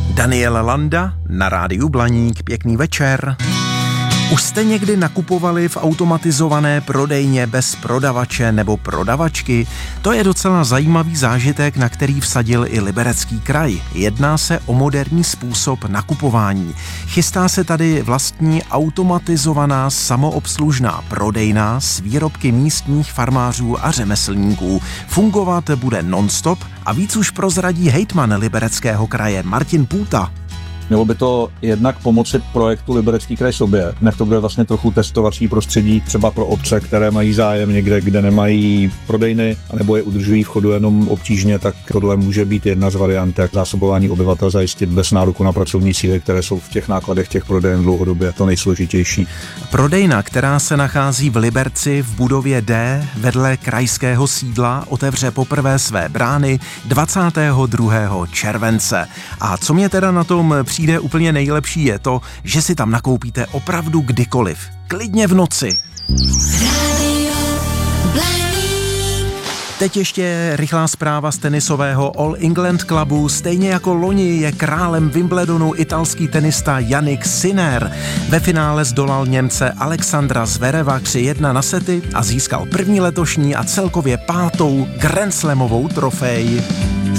Daniel Landa na rádiu Blaník. Pěkný večer. Už jste někdy nakupovali v automatizované prodejně bez prodavače nebo prodavačky? To je docela zajímavý zážitek, na který vsadil i Liberecký kraj. Jedná se o moderní způsob nakupování. Chystá se tady vlastní automatizovaná samoobslužná prodejna s výrobky místních farmářů a řemeslníků. Fungovat bude non-stop a víc už prozradí hejtman Libereckého kraje Martin Půta. Mělo by to jednak pomoci projektu Liberecký kraj sobě. Nech to bude vlastně trochu testovací prostředí třeba pro obce, které mají zájem někde, kde nemají prodejny, anebo je udržují v chodu jenom obtížně, tak tohle může být jedna z variant, jak zásobování obyvatel zajistit bez nároku na pracovní síly, které jsou v těch nákladech těch prodejen dlouhodobě to nejsložitější. Prodejna, která se nachází v Liberci v budově D vedle krajského sídla, otevře poprvé své brány 22. července. A co mě teda na tom přijde úplně nejlepší, je to, že si tam nakoupíte opravdu kdykoliv. Klidně v noci. Teď ještě rychlá zpráva z tenisového All England Clubu. Stejně jako loni je králem Wimbledonu italský tenista Jannik Sinner. Ve finále zdolal Němce Alexandra Zvereva 3-1 na sety a získal první letošní a celkově 5. grandslamovou trofej.